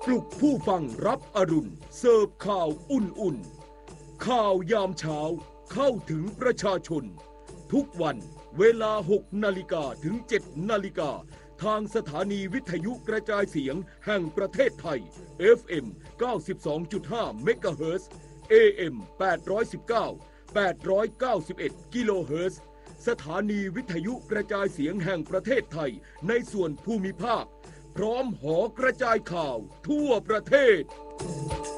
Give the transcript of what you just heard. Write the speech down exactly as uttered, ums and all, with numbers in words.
ปลุกผู้ฟังรับอรุณเสิร์ฟข่าวอุ่นๆข่าวยามเช้าเข้าถึงประชาชนทุกวันเวลาหกนาฬิกาถึงเจ็ดนาฬิกาทางสถานีวิทยุกระจายเสียงแห่งประเทศไทย เอฟ เอ็ม เก้าสิบสองจุดห้า เมกะเฮิรตซ์ เอ เอ็ม แปดร้อยสิบเก้า แปดร้อยเก้าสิบเอ็ด กิโลเฮิรตซ์ สถานีวิทยุกระจายเสียงแห่งประเทศไทยในส่วนภูมิภาคพร้อมหอกระจายข่าวทั่วประเทศ